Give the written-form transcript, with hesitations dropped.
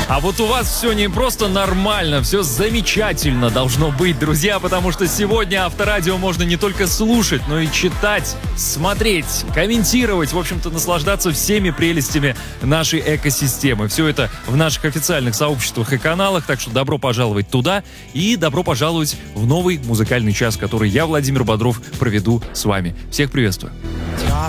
А вот у вас все не просто нормально, все замечательно должно быть, друзья, потому что сегодня Авторадио можно не только слушать, но и читать, смотреть, комментировать, в общем-то, наслаждаться всеми прелестями нашей экосистемы. Все это в наших официальных сообществах и каналах, так что добро пожаловать туда и добро пожаловать в новый музыкальный час, который я, Владимир Бодров, проведу с вами. Всех приветствую.